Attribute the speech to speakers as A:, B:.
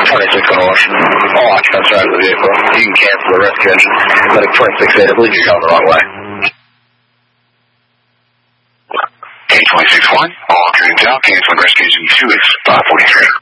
A: 26 on Washington. All occupants are out of the vehicle. You can cancel the rescue engine. Medic 26-8, I believe you're going the wrong way.
B: K26-1, all trains out, cancel rescue engine 2 is 543.